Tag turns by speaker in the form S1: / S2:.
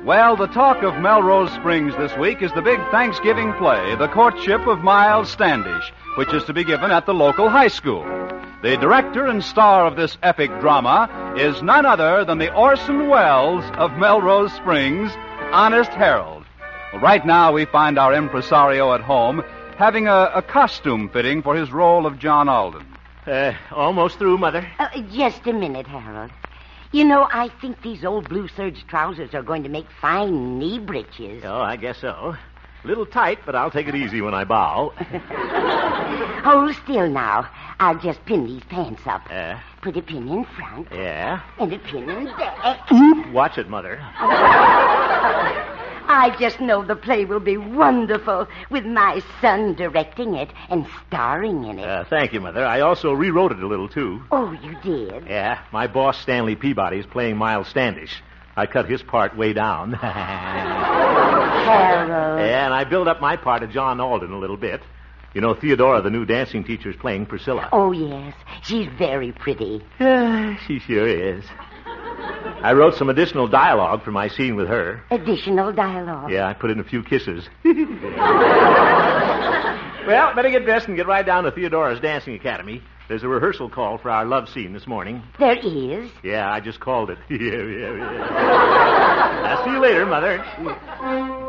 S1: Well, the talk of Melrose Springs this week is the big Thanksgiving play, The Courtship of Miles Standish, which is to be given at the local high school. The director and star of this epic drama is none other than the Orson Welles of Melrose Springs, Honest Harold. Well, right now we find our impresario at home having a costume fitting for his role of John Alden.
S2: Almost through, Mother.
S3: Just a minute, Harold. You know, I think these old blue serge trousers are going to make fine knee breeches.
S2: Oh, I guess so. A little tight, but I'll take it easy when I bow.
S3: Hold still now. I'll just pin these pants up.
S2: Yeah.
S3: Put a pin in front.
S2: Yeah.
S3: And a pin in back.
S2: Watch it, Mother.
S3: I just know the play will be wonderful with my son directing it and starring in it.
S2: Thank you, Mother. I also rewrote it a little, too.
S3: Oh, you did?
S2: Yeah. My boss, Stanley Peabody, is playing Miles Standish. I cut his part way down.
S3: Harold.
S2: Yeah, and I built up my part of John Alden a little bit. You know, Theodora, the new dancing teacher, is playing Priscilla.
S3: Oh, yes. She's very pretty.
S2: She sure is. I wrote some additional dialogue for my scene with her.
S3: Additional dialogue?
S2: Yeah, I put in a few kisses. Well, better get dressed and get right down to Theodora's Dancing Academy. There's a rehearsal call for our love scene this morning.
S3: There is?
S2: Yeah, I just called it. Yeah. I'll see you later, Mother.